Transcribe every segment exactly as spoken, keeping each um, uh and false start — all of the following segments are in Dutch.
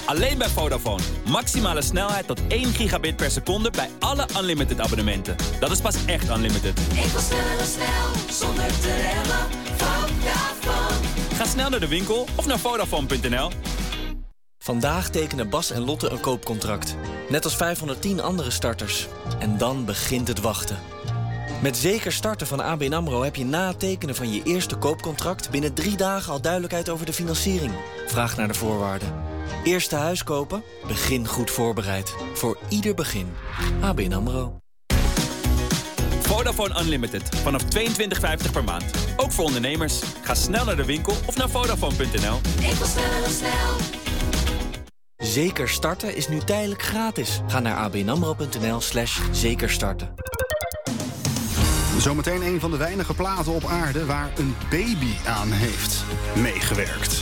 Alleen bij Vodafone. Maximale snelheid tot één gigabit per seconde bij alle unlimited abonnementen. Dat is pas echt unlimited. Ik wil sneller, snel, zonder te remmen. Vodafone. Ga snel naar de winkel of naar Vodafone punt n l. Vandaag tekenen Bas en Lotte een koopcontract. Net als vijfhonderdtien andere starters. En dan begint het wachten. Met Zeker Starten van A B N AMRO heb je na het tekenen van je eerste koopcontract binnen drie dagen al duidelijkheid over de financiering. Vraag naar de voorwaarden. Eerste huis kopen? Begin goed voorbereid. Voor ieder begin. A B N AMRO. Vodafone Unlimited. Vanaf tweeëntwintig vijftig per maand. Ook voor ondernemers. Ga snel naar de winkel of naar Vodafone punt n l. Ik wil sneller, snel. Zeker Starten is nu tijdelijk gratis. Ga naar abnamro punt n l slash zekerstarten. Zometeen een van de weinige platen op aarde waar een baby aan heeft meegewerkt.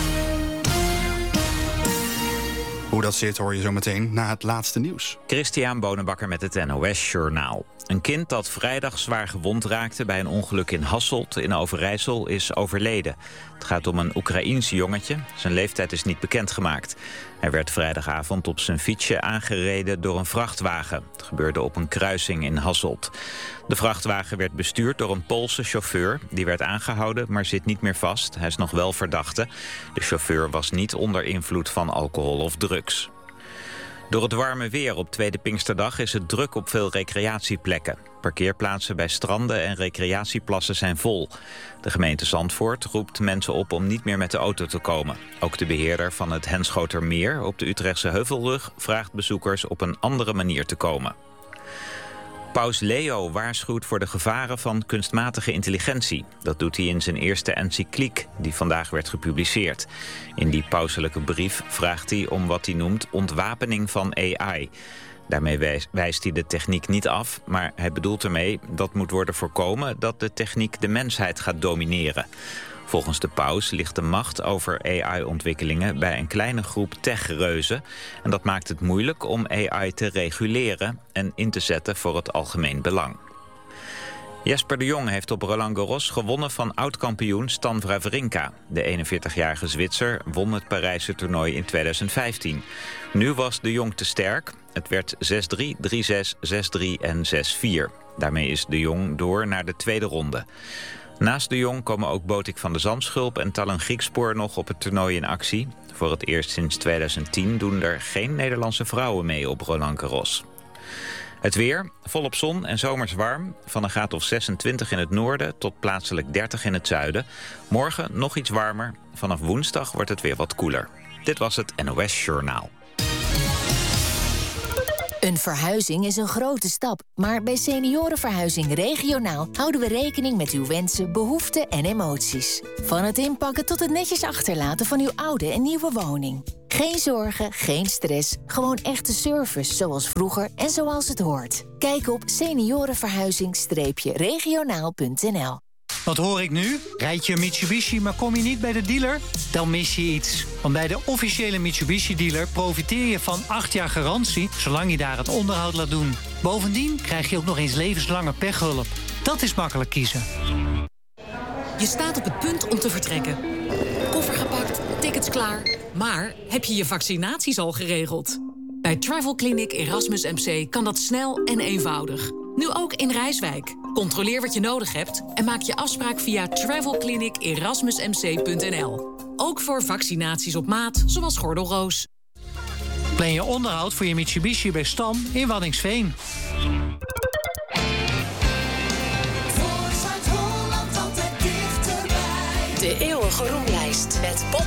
Hoe dat zit hoor je zometeen na het laatste nieuws. Christian Bonenbakker met het N O S Journaal. Een kind dat vrijdag zwaar gewond raakte bij een ongeluk in Hasselt in Overijssel is overleden. Het gaat om een Oekraïens jongetje. Zijn leeftijd is niet bekendgemaakt. Hij werd vrijdagavond op zijn fietsje aangereden door een vrachtwagen. Het gebeurde op een kruising in Hasselt. De vrachtwagen werd bestuurd door een Poolse chauffeur. Die werd aangehouden, maar zit niet meer vast. Hij is nog wel verdachte. De chauffeur was niet onder invloed van alcohol of drugs. Door het warme weer op Tweede Pinksterdag is het druk op veel recreatieplekken. Parkeerplaatsen bij stranden en recreatieplassen zijn vol. De gemeente Zandvoort roept mensen op om niet meer met de auto te komen. Ook de beheerder van het Henschotermeer op de Utrechtse Heuvelrug vraagt bezoekers op een andere manier te komen. Paus Leo waarschuwt voor de gevaren van kunstmatige intelligentie. Dat doet hij in zijn eerste encycliek, die vandaag werd gepubliceerd. In die pauselijke brief vraagt hij om wat hij noemt ontwapening van A I. Daarmee wijst hij de techniek niet af, maar hij bedoelt ermee dat moet worden voorkomen dat de techniek de mensheid gaat domineren. Volgens de paus ligt de macht over A I-ontwikkelingen bij een kleine groep techreuzen. En dat maakt het moeilijk om A I te reguleren en in te zetten voor het algemeen belang. Jesper de Jong heeft op Roland Garros gewonnen van oud-kampioen Stan Wawrinka. De eenenveertigjarige Zwitser won het Parijse toernooi in tweeduizend vijftien. Nu was de Jong te sterk. Het werd zes drie, drie zes, zes drie en zes vier. Daarmee is de Jong door naar de tweede ronde. Naast de Jong komen ook Botik van de Zandschulp en Tallon Griekspoor nog op het toernooi in actie. Voor het eerst sinds tweeduizend tien doen er geen Nederlandse vrouwen mee op Roland Garros. Het weer, volop zon en zomers warm. Van een graad of zesentwintig in het noorden tot plaatselijk dertig in het zuiden. Morgen nog iets warmer. Vanaf woensdag wordt het weer wat koeler. Dit was het N O S Journaal. Een verhuizing is een grote stap, maar bij Seniorenverhuizing Regionaal houden we rekening met uw wensen, behoeften en emoties. Van het inpakken tot het netjes achterlaten van uw oude en nieuwe woning. Geen zorgen, geen stress, gewoon echte service zoals vroeger en zoals het hoort. Kijk op seniorenverhuizing regionaal punt n l. Wat hoor ik nu? Rijd je een Mitsubishi, maar kom je niet bij de dealer? Dan mis je iets. Want bij de officiële Mitsubishi-dealer profiteer je van acht jaar garantie, zolang je daar het onderhoud laat doen. Bovendien krijg je ook nog eens levenslange pechhulp. Dat is makkelijk kiezen. Je staat op het punt om te vertrekken. Koffer gepakt, tickets klaar. Maar heb je je vaccinaties al geregeld? Bij Travel Clinic Erasmus M C kan dat snel en eenvoudig. Nu ook in Rijswijk. Controleer wat je nodig hebt en maak je afspraak via travel clinic erasmus m c punt n l. Ook voor vaccinaties op maat, zoals gordelroos. Plan je onderhoud voor je Mitsubishi bij Stam in Waddinxveen. Voor Zuid-Holland altijd dichterbij. De eeuwige roemlijst met Bob